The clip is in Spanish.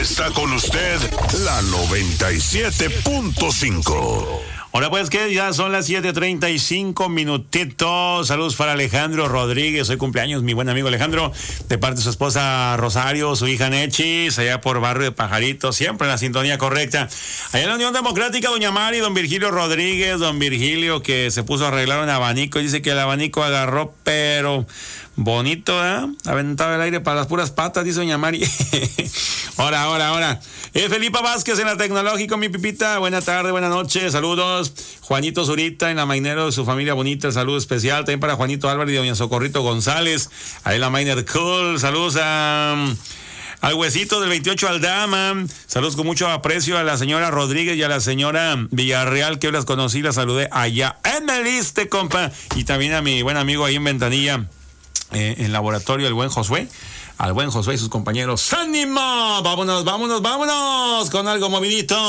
Está con usted la 97.5. Ahora pues que ya son las 7:35 minutitos. Saludos para Alejandro Rodríguez. Hoy cumpleaños mi buen amigo Alejandro, de parte de su esposa Rosario, su hija Nechis, allá por Barrio de Pajaritos, siempre en la sintonía correcta. Allá en la Unión Democrática, doña Mari, don Virgilio Rodríguez, don Virgilio que se puso a arreglar un abanico, dice que el abanico agarró, pero bonito, ¿eh? Aventaba el aire para las puras patas, dice doña Mari. Ahora. Felipa Vázquez en la Tecnológico, mi Pipita. Buena tarde, buena noche, saludos. Juanito Zurita en la Mainero de su familia bonita, el saludo especial. También para Juanito Álvarez y doña Socorrito González. Ahí en la Mainer Cool. Saludos al Huesito del 28 Aldama. Saludos con mucho aprecio a la señora Rodríguez y a la señora Villarreal, que hoy las conocí, las saludé allá en el Iste, compa. Y también a mi buen amigo ahí en Ventanilla, en laboratorio, el buen Josué. Al buen Josué y sus compañeros. ¡Ánimo! Vámonos con algo movidito.